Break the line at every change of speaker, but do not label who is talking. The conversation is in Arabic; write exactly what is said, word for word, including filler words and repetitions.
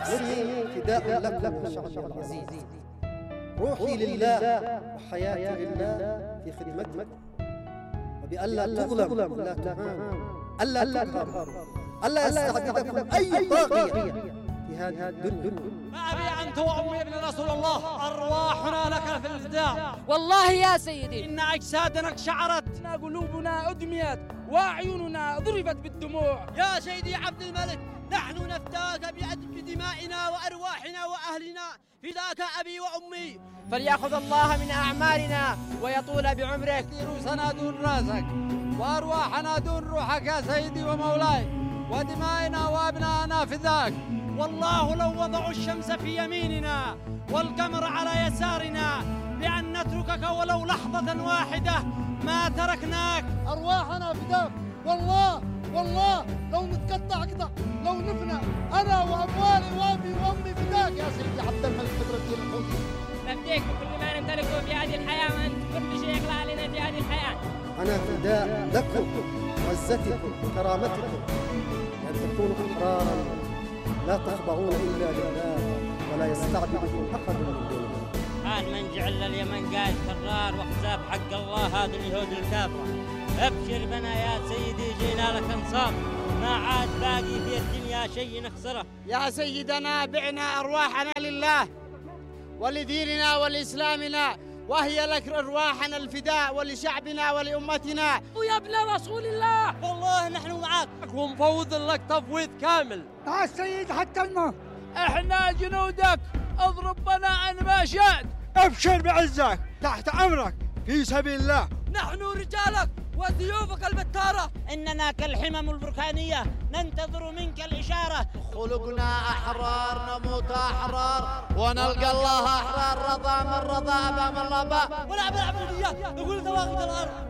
نفسي فداء لكم شعبي العزيز، روحي لله وحياتي لله في خدمتكم، وبألا تظلم ولا تهان، ألا تقهر، ألا يستعبدكم أي طاغية في هذه الدنيا.
أبي أنت وأمي ابن رسول الله، أرواحنا لك في الفداء.
والله يا سيدي
إن أجسادنا اقشعرت،
قلوبنا أدميت، وأعيننا ضربت بالدموع.
يا سيدي عبد الملك، نحن نفداك بدمائنا وأرواحنا وأهلنا، فداك أبي وأمي.
فليأخذ الله من أعمالنا ويطول بعمرك.
رؤوسنا دون راسك، وأرواحنا دون روحك يا سيدي ومولاي، ودمائنا وأبنائنا فداك. والله لو وضعوا الشمس في يميننا والقمر على يسارنا بأن نتركك ولو لحظة واحدة ما تركناك.
أرواحنا فداك، والله والله لو نتقطع قطع، لو نفنى أنا وأموالي وأبي وأمي فداك يا سيدي عبد الملك بدر الدين الحوثي.
نفديك بكل ما نمتلكه في هذه الحياة، وأنت كل شيء يقلع علينا في هذه الحياة.
أنا فداء لكم، عزتكم، كرامتكم، أن تكونوا أحرارا لا تخضعون إلا لله ولا يستعبدكم أحد من دونه.
هان من جعل اليمن قائد كرار وحساب حق الله هذا اليهود الكافرة. ابشر بنا يا سيدي، جينا لك انصاف، ما عاد باقي في الدنيا شيء نخسره.
يا سيدنا بعنا أرواحنا لله ولديننا ولإسلامنا، وهي لك أرواحنا الفداء ولشعبنا ولأمتنا.
ويا ابن رسول الله
والله نحن معاك
ومفوض لك تفويض كامل.
مع السيد حتى الموت.
احنا جنودك، اضرب بنا عن ما شئت.
ابشر بعزك، تحت أمرك في سبيل الله.
نحن رجالك وسيوفك البتارة.
إننا كالحمم البركانية ننتظر منك الإشارة.
خلقنا أحرار نموت أحرار ونلقى الله أحرار، رضا من رضا أبا من رضا.
ونعمل عملية نقول ذواقد الأرض.